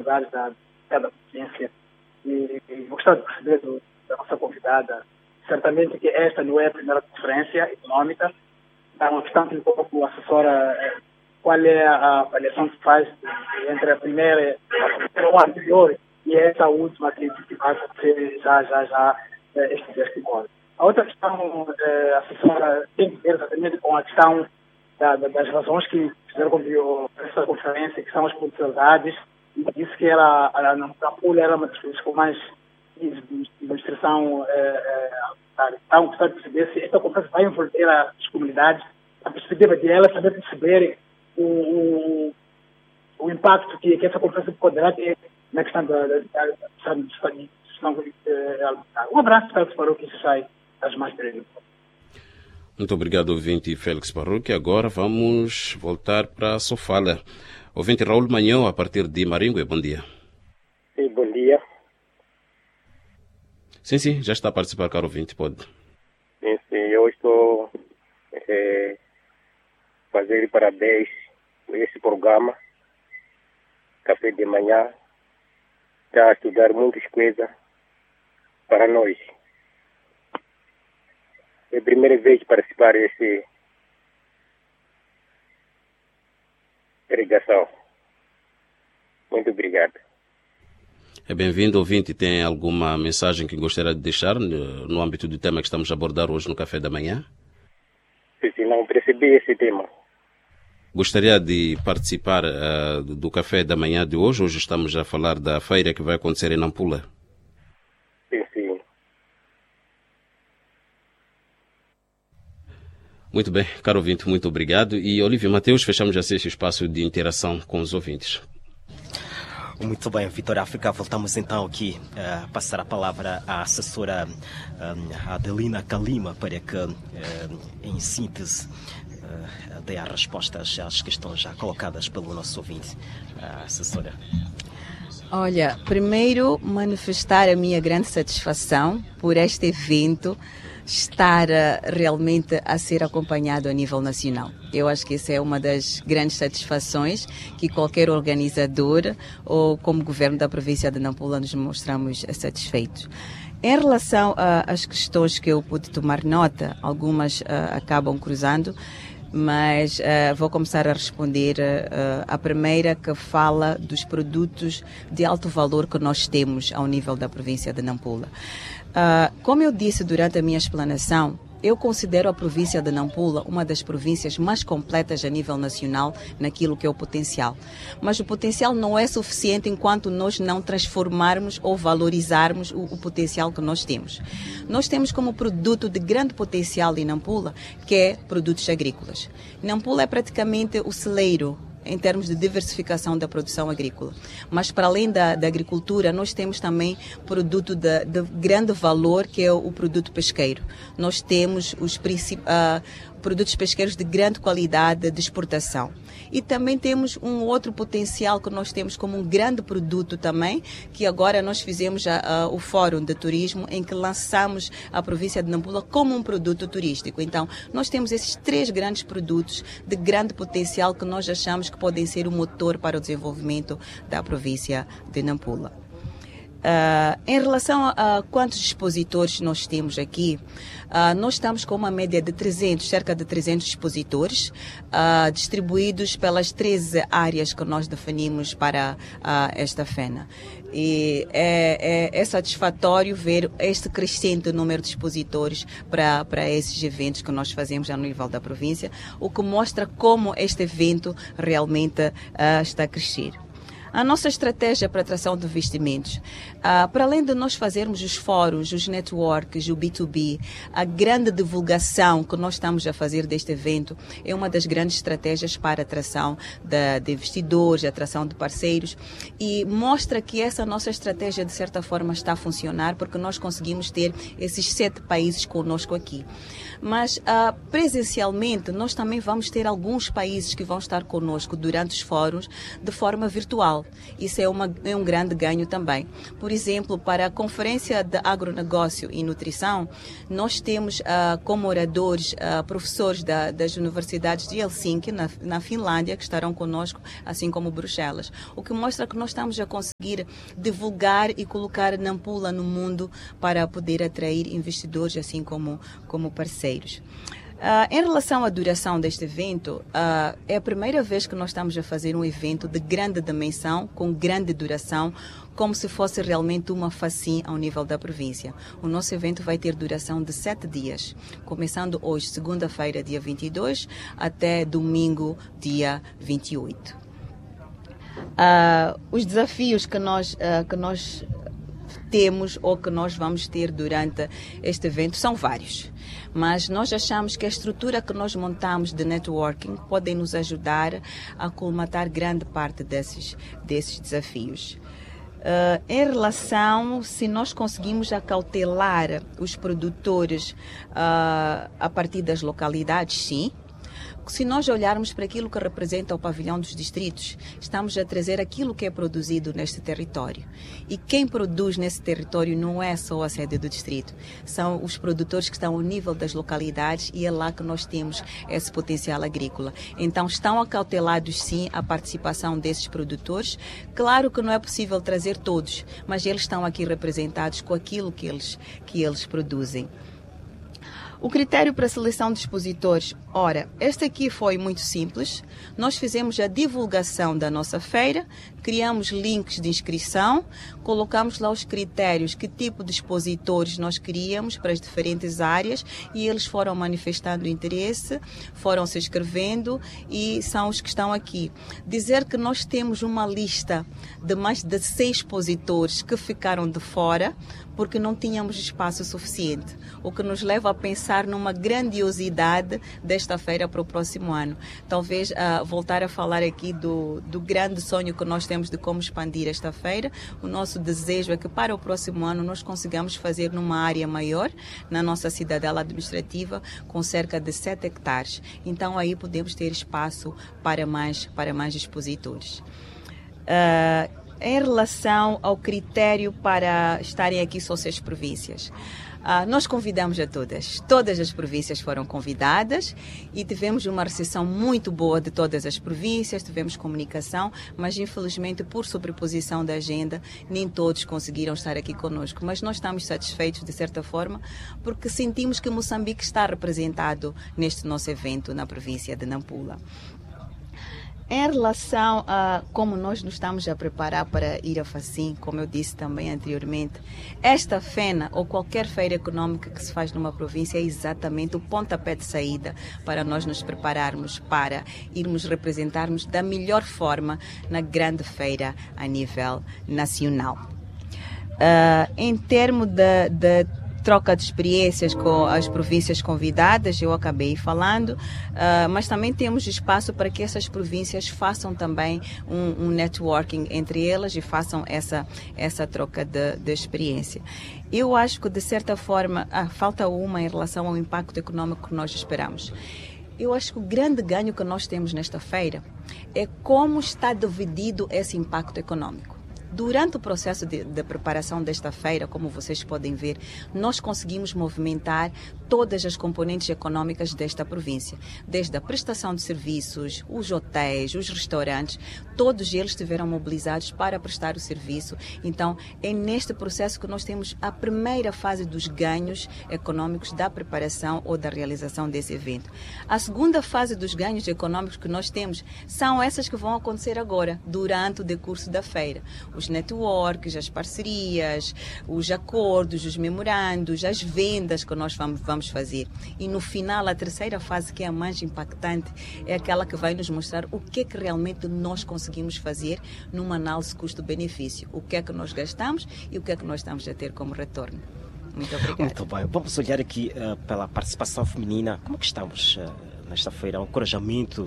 lugares da ciência. E gostava de perceber da nossa convidada, certamente que esta não é a primeira conferência econômica, então, portanto, um pouco assessora, qual é a avaliação que faz entre a primeira, a anterior e essa última que vai acontecer já este ano. A outra questão, assessora, tem que ver exatamente com a questão das razões que fizeram com que essa conferência, que são as potencialidades, e disse que a Nampula era uma das coisas com mais administração. Então, gostaria de perceber se esta conferência vai envolver as comunidades, a perspectiva de elas também perceberem o impacto que essa conferência poderá ter na questão da gestão alimentar. Um abraço, Félix Baruch, que sai das mais breves. Muito obrigado, ouvinte Félix Baruch. Agora vamos voltar para a Sofala. Ouvinte Raul Manhão, a partir de Maringue, bom dia. Sim, bom dia. Sim, já está a participar, caro ouvinte, pode. Sim, eu estou fazendo parabéns por esse programa. Café de manhã. Está a estudar muitas coisas para nós. É a primeira vez de participar dessa pregação. Muito obrigado. É bem-vindo, ouvinte. Tem alguma mensagem que gostaria de deixar no âmbito do tema que estamos a abordar hoje no Café da Manhã? Se não percebi esse tema. Gostaria de participar do Café da Manhã de hoje. Hoje estamos a falar da feira que vai acontecer em Nampula. Sim. Muito bem, caro ouvinte, muito obrigado. E Olívio Mateus, fechamos assim este espaço de interação com os ouvintes. Muito bem, Vitor África. Voltamos então aqui a passar a palavra à assessora Adelina Kalima para que, em síntese, dê as respostas às questões já colocadas pelo nosso ouvinte. Assessora. Olha, primeiro manifestar a minha grande satisfação por este evento estar realmente a ser acompanhado a nível nacional. Eu acho que essa é uma das grandes satisfações que qualquer organizador ou como governo da província de Nampula nos mostramos satisfeitos. Em relação às questões que eu pude tomar nota, algumas acabam cruzando, mas vou começar a responder a primeira, que fala dos produtos de alto valor que nós temos ao nível da província de Nampula. Como eu disse durante a minha explanação, eu considero a província de Nampula uma das províncias mais completas a nível nacional naquilo que é o potencial. Mas o potencial não é suficiente enquanto nós não transformarmos ou valorizarmos o potencial que nós temos. Nós temos como produto de grande potencial em Nampula, que é produtos agrícolas. Nampula é praticamente o celeiro em termos de diversificação da produção agrícola. Mas para além da agricultura, nós temos também produto de grande valor, que é o produto pesqueiro. Nós temos os produtos pesqueiros de grande qualidade de exportação. E também temos um outro potencial que nós temos como um grande produto também, que agora nós fizemos o Fórum de Turismo, em que lançamos a província de Nampula como um produto turístico. Então, nós temos esses 3 grandes produtos de grande potencial que nós achamos que podem ser o motor para o desenvolvimento da província de Nampula. Em relação a quantos expositores nós temos aqui, nós estamos com uma média de cerca de 300 expositores, distribuídos pelas 13 áreas que nós definimos para esta FENA. E é satisfatório ver este crescente número de expositores para esses eventos que nós fazemos a nível da província, o que mostra como este evento realmente está a crescer. A nossa estratégia para a atração de investimentos, para além de nós fazermos os fóruns, os networks, o B2B, a grande divulgação que nós estamos a fazer deste evento é uma das grandes estratégias para a atração de investidores, a atração de parceiros, e mostra que essa nossa estratégia de certa forma está a funcionar, porque nós conseguimos ter esses 7 países conosco aqui. Mas presencialmente nós também vamos ter alguns países que vão estar conosco durante os fóruns de forma virtual. local. Isso é um grande ganho também. Por exemplo, para a Conferência de Agronegócio e Nutrição, nós temos como oradores professores das universidades de Helsinki, na Finlândia, que estarão conosco, assim como Bruxelas. O que mostra que nós estamos a conseguir divulgar e colocar Nampula no mundo para poder atrair investidores, assim como parceiros. Em relação à duração deste evento, é a primeira vez que nós estamos a fazer um evento de grande dimensão, com grande duração, como se fosse realmente uma FACIM ao nível da província. O nosso evento vai ter duração de 7 dias, começando hoje, segunda-feira, dia 22, até domingo, dia 28. Os desafios que nós temos ou que nós vamos ter durante este evento são vários, mas nós achamos que a estrutura que nós montamos de networking pode nos ajudar a colmatar grande parte desses desafios. Em relação, se nós conseguimos acautelar os produtores a partir das localidades, sim. Se nós olharmos para aquilo que representa o pavilhão dos distritos, estamos a trazer aquilo que é produzido neste território. E quem produz nesse território não é só a sede do distrito, são os produtores que estão ao nível das localidades e é lá que nós temos esse potencial agrícola. Então estão acautelados sim a participação desses produtores. Claro que não é possível trazer todos, mas eles estão aqui representados com aquilo que eles produzem. O critério para a seleção de expositores, ora, este aqui foi muito simples. Nós fizemos a divulgação da nossa feira, criamos links de inscrição, colocamos lá os critérios, que tipo de expositores nós queríamos para as diferentes áreas e eles foram manifestando interesse, foram se inscrevendo e são os que estão aqui. Dizer que nós temos uma lista de mais de 100 expositores que ficaram de fora porque não tínhamos espaço suficiente, o que nos leva a pensar numa grandiosidade desta feira para o próximo ano. Talvez voltar a falar aqui do grande sonho que nós temos de como expandir esta feira. O nosso desejo é que para o próximo ano nós consigamos fazer numa área maior, na nossa cidadela administrativa, com cerca de 7 hectares. Então aí podemos ter espaço para mais expositores. Em relação ao critério para estarem aqui só 6 províncias, nós convidamos a todas as províncias foram convidadas e tivemos uma recepção muito boa de todas as províncias, tivemos comunicação, mas infelizmente por sobreposição da agenda nem todos conseguiram estar aqui conosco, mas nós estamos satisfeitos de certa forma porque sentimos que Moçambique está representado neste nosso evento na província de Nampula. Em relação a como nós nos estamos a preparar para ir a FACIM, como eu disse também anteriormente, esta FENA ou qualquer feira econômica que se faz numa província é exatamente o pontapé de saída para nós nos prepararmos para irmos representarmos da melhor forma na grande feira a nível nacional. Em termos de troca de experiências com as províncias convidadas, eu acabei falando, mas também temos espaço para que essas províncias façam também um networking entre elas e façam essa troca de experiência. Eu acho que, de certa forma, falta uma em relação ao impacto econômico que nós esperamos. Eu acho que o grande ganho que nós temos nesta feira é como está dividido esse impacto econômico. Durante o processo de preparação desta feira, como vocês podem ver, nós conseguimos movimentar todas as componentes econômicas desta província, desde a prestação de serviços, os hotéis, os restaurantes, todos eles estiveram mobilizados para prestar o serviço. Então, é neste processo que nós temos a primeira fase dos ganhos econômicos da preparação ou da realização desse evento. A segunda fase dos ganhos econômicos que nós temos são essas que vão acontecer agora, durante o decurso da feira. Os networks, as parcerias, os acordos, os memorandos, as vendas que nós vamos fazer. E no final, a terceira fase, que é a mais impactante, é aquela que vai nos mostrar o que é que realmente nós conseguimos fazer numa análise custo-benefício. O que é que nós gastamos e o que é que nós estamos a ter como retorno. Muito obrigada. Muito bem. Vamos olhar aqui pela participação feminina. Como que estamos nesta feira? O encorajamento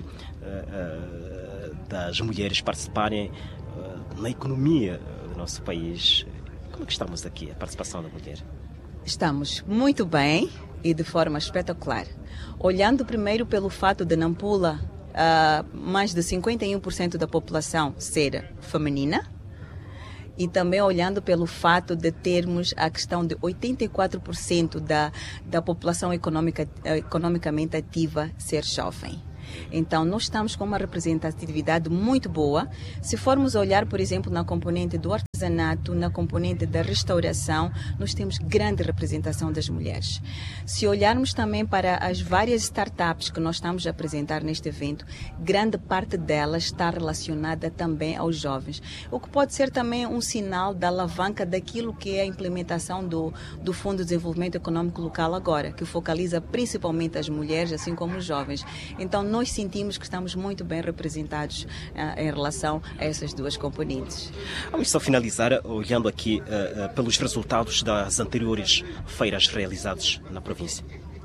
das mulheres participarem na economia do nosso país. Como que estamos aqui, a participação da mulher? Estamos muito bem e de forma espetacular. Olhando primeiro pelo fato de Nampula mais de 51% da população ser feminina. E também olhando pelo fato de termos a questão de 84% da população economicamente ativa ser jovem. Então, nós estamos com uma representatividade muito boa. Se formos olhar, por exemplo, na componente do artesanato, na componente da restauração, nós temos grande representação das mulheres. Se olharmos também para as várias startups que nós estamos a apresentar neste evento, grande parte delas está relacionada também aos jovens, o que pode ser também um sinal da alavanca daquilo que é a implementação do Fundo de Desenvolvimento Econômico Local agora, que focaliza principalmente as mulheres, assim como os jovens. Então, nós sentimos que estamos muito bem representados em relação a essas duas componentes. Vamos só finalizar olhando aqui pelos resultados das anteriores feiras realizadas na província.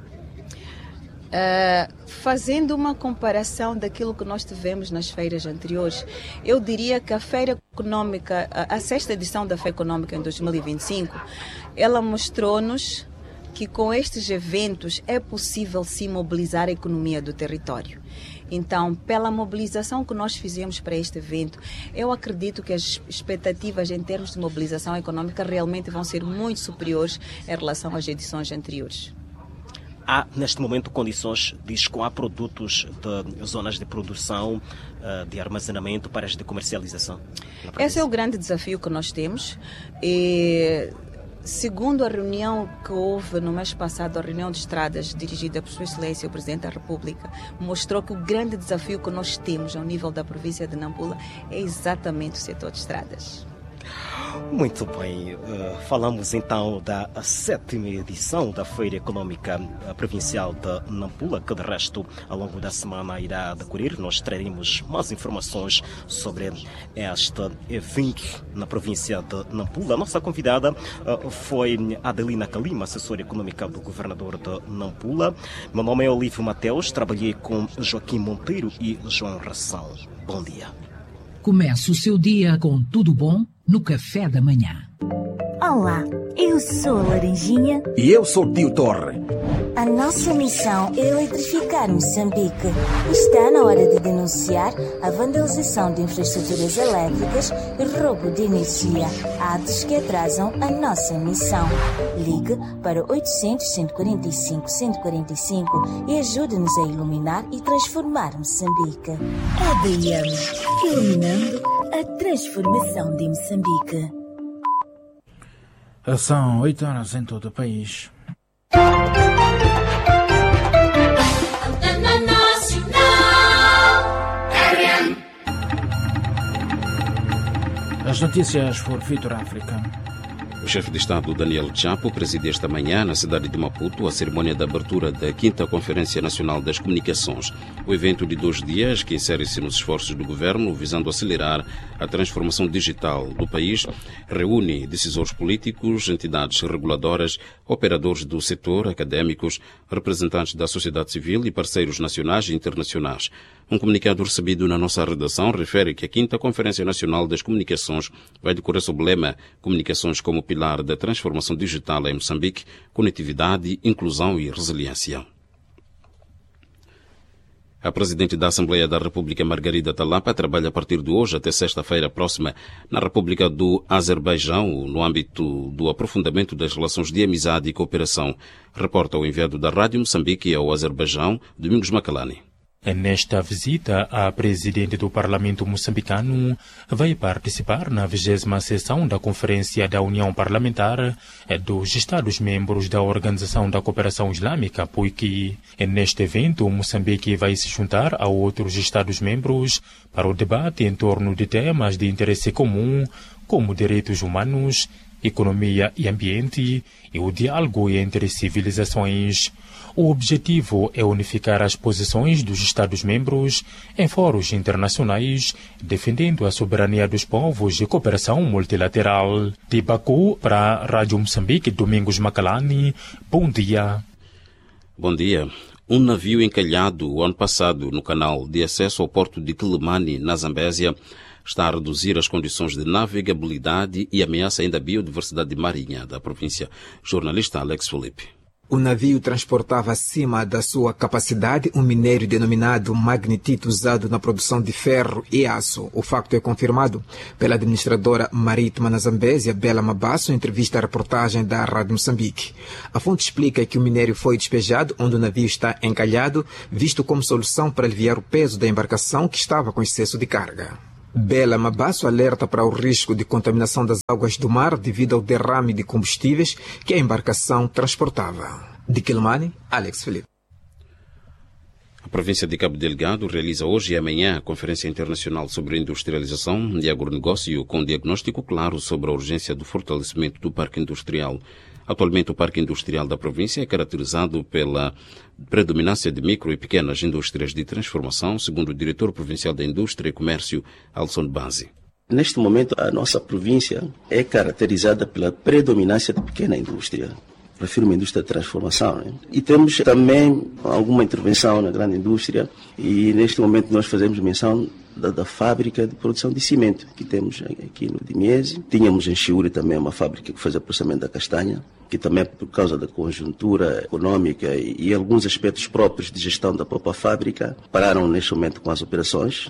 Fazendo uma comparação daquilo que nós tivemos nas feiras anteriores, eu diria que a Feira Econômica, a 6ª edição da Feira Econômica em 2025, ela mostrou-nos que com estes eventos é possível sim mobilizar a economia do território. Então, pela mobilização que nós fizemos para este evento, eu acredito que as expectativas em termos de mobilização econômica realmente vão ser muito superiores em relação às edições anteriores. Há, neste momento, condições de escoar produtos de zonas de produção, de armazenamento para as de comercialização? Esse é o grande desafio que nós temos. Segundo a reunião que houve no mês passado, a reunião de estradas dirigida por Sua Excelência, o Presidente da República, mostrou que o grande desafio que nós temos ao nível da província de Nampula é exatamente o setor de estradas. Muito bem, falamos então da 7ª edição da Feira Econômica Provincial de Nampula, que de resto ao longo da semana irá decorrer. Nós traremos mais informações sobre este evento na província de Nampula. A nossa convidada foi Adelina Kalima, assessora econômica do governador de Nampula. Meu nome é Olívio Mateus, trabalhei com Joaquim Monteiro e João Ração. Bom dia. Comece o seu dia com tudo bom no café da manhã. Olá, eu sou a Laranjinha. E eu sou o Tio Torre. A nossa missão é eletrificar Moçambique. Está na hora de denunciar a vandalização de infraestruturas elétricas e roubo de energia, atos que atrasam a nossa missão. Ligue para 800-145-145 e ajude-nos a iluminar e transformar Moçambique. ADM, iluminando a transformação de Moçambique. São 8 horas em todo o país. As notícias por Vitor África. O chefe de Estado, Daniel Chapo, preside esta manhã, na cidade de Maputo, a cerimônia de abertura da 5ª Conferência Nacional das Comunicações. O evento de 2 dias, que insere-se nos esforços do governo visando acelerar a transformação digital do país, reúne decisores políticos, entidades reguladoras, operadores do setor, académicos, representantes da sociedade civil e parceiros nacionais e internacionais. Um comunicado recebido na nossa redação refere que a 5ª Conferência Nacional das Comunicações vai decorrer sob o lema Comunicações como pilar da transformação digital em Moçambique, conectividade, inclusão e resiliência. A Presidente da Assembleia da República, Margarida Talapa, trabalha a partir de hoje até sexta-feira próxima na República do Azerbaijão, no âmbito do aprofundamento das relações de amizade e cooperação. Reporta o enviado da Rádio Moçambique ao Azerbaijão, Domingos Macalani. Nesta visita, a presidente do Parlamento moçambicano vai participar na 20ª sessão da Conferência da União Parlamentar dos Estados-membros da Organização da Cooperação Islâmica, PUIC. Neste evento, Moçambique vai se juntar a outros Estados-membros para o debate em torno de temas de interesse comum, como direitos humanos, economia e ambiente e o diálogo entre civilizações. O objetivo é unificar as posições dos Estados-membros em fóruns internacionais, defendendo a soberania dos povos e cooperação multilateral. De Baku, para a Rádio Moçambique, Domingos Macalani, bom dia. Bom dia. Um navio encalhado o ano passado no canal de acesso ao porto de Quilimane, na Zambésia, está a reduzir as condições de navegabilidade e ameaça ainda a biodiversidade marinha da província. Jornalista Alex Felipe. O navio transportava acima da sua capacidade um minério denominado magnetite usado na produção de ferro e aço. O facto é confirmado pela administradora marítima na Zambésia, Bela Mabasso, em entrevista à reportagem da Rádio Moçambique. A fonte explica que o minério foi despejado onde o navio está encalhado, visto como solução para aliviar o peso da embarcação que estava com excesso de carga. Bela Mabasso alerta para o risco de contaminação das águas do mar devido ao derrame de combustíveis que a embarcação transportava. De Quilmane, Alex Felipe. A província de Cabo Delgado realiza hoje e amanhã a Conferência Internacional sobre a Industrialização e Agronegócio com diagnóstico claro sobre a urgência do fortalecimento do parque industrial. Atualmente, o parque industrial da província é caracterizado pela predominância de micro e pequenas indústrias de transformação, segundo o diretor provincial da Indústria e Comércio, Alson Banzi. Neste momento, a nossa província é caracterizada pela predominância de pequena indústria. Refiro uma indústria de transformação, né? E temos também alguma intervenção na grande indústria e neste momento nós fazemos menção da fábrica de produção de cimento que temos aqui no Dimiese. Tínhamos em Chiuri também uma fábrica que faz o processamento da castanha, que também por causa da conjuntura econômica e alguns aspectos próprios de gestão da própria fábrica pararam neste momento com as operações.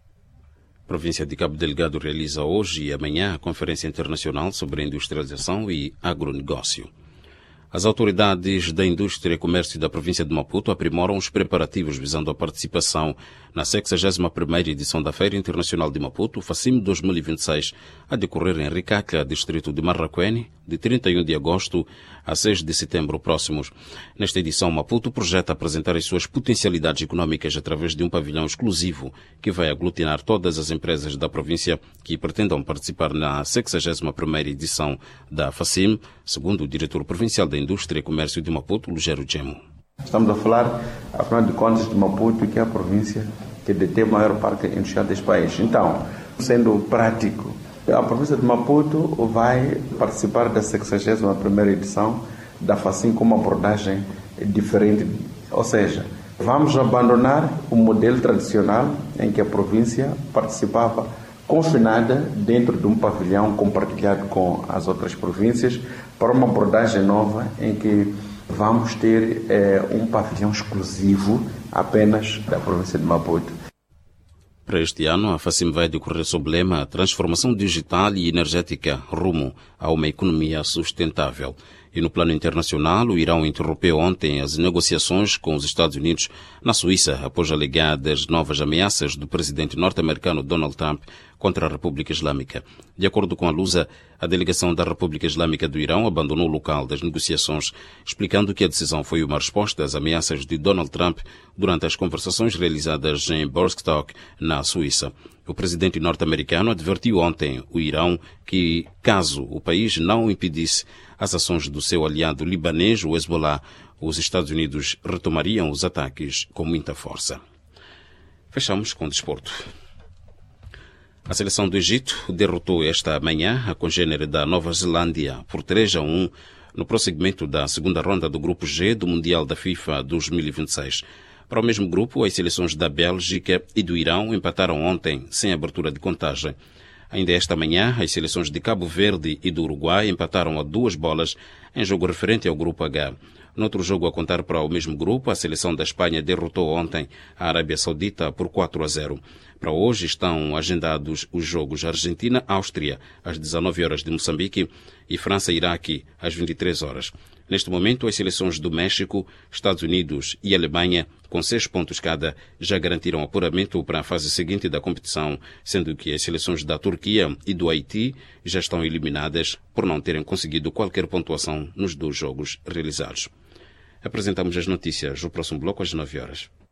A província de Cabo Delgado realiza hoje e amanhã a Conferência Internacional sobre a Industrialização e Agronegócio. As autoridades da Indústria e Comércio da província de Maputo aprimoram os preparativos visando a participação na 61ª edição da Feira Internacional de Maputo, FACIM 2026, a decorrer em Ricacla, distrito de Marraquene, de 31 de agosto a 6 de setembro próximos. Nesta edição, Maputo projeta apresentar as suas potencialidades econômicas através de um pavilhão exclusivo que vai aglutinar todas as empresas da província que pretendam participar na 61ª edição da FACIM, segundo o diretor provincial da Indústria e Comércio de Maputo, Lugero Gemo. Estamos a falar, afinal de contas, de Maputo, que é a província que detém o maior parque industrial deste país. Então, sendo prático, a província de Maputo vai participar da 61ª edição da FACIM com uma abordagem diferente. Ou seja, vamos abandonar o modelo tradicional em que a província participava confinada dentro de um pavilhão compartilhado com as outras províncias para uma abordagem nova em que vamos ter um pavilhão exclusivo apenas da província de Maputo. Para este ano, a FACIM vai decorrer sob o lema Transformação Digital e Energética rumo a uma economia sustentável. E no plano internacional, o Irão interrompeu ontem as negociações com os Estados Unidos na Suíça após alegadas novas ameaças do presidente norte-americano Donald Trump contra a República Islâmica. De acordo com a Lusa, a delegação da República Islâmica do Irão abandonou o local das negociações, explicando que a decisão foi uma resposta às ameaças de Donald Trump durante as conversações realizadas em Bostock, na Suíça. O presidente norte-americano advertiu ontem o Irão que, caso o país não impedisse as ações do seu aliado libanês, o Hezbollah, os Estados Unidos retomariam os ataques com muita força. Fechamos com o desporto. A seleção do Egito derrotou esta manhã a congênere da Nova Zelândia por 3-1 no prosseguimento da segunda ronda do Grupo G do Mundial da FIFA 2026. Para o mesmo grupo, as seleções da Bélgica e do Irão empataram ontem, sem abertura de contagem. Ainda esta manhã, as seleções de Cabo Verde e do Uruguai empataram a 2 bolas em jogo referente ao Grupo H. Noutro jogo a contar para o mesmo grupo, a seleção da Espanha derrotou ontem a Arábia Saudita por 4-0. Para hoje estão agendados os jogos Argentina-Áustria às 19 horas de Moçambique e França-Iraque às 23 horas. Neste momento, as seleções do México, Estados Unidos e Alemanha, com 6 pontos cada, já garantiram apuramento para a fase seguinte da competição, sendo que as seleções da Turquia e do Haiti já estão eliminadas por não terem conseguido qualquer pontuação nos 2 jogos realizados. Apresentamos as notícias no próximo bloco às 9 horas.